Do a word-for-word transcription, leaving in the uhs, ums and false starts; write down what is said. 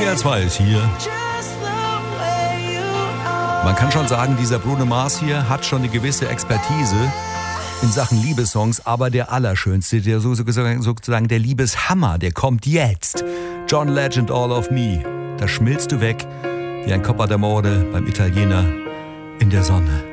W R zwei ist hier. Man kann schon sagen, dieser Bruno Mars hier hat schon eine gewisse Expertise in Sachen Liebessongs, aber der allerschönste, der sozusagen der Liebeshammer, der kommt jetzt. John Legend, All of Me. Da schmilzt du weg wie ein Coppa d'Amore beim Italiener in der Sonne.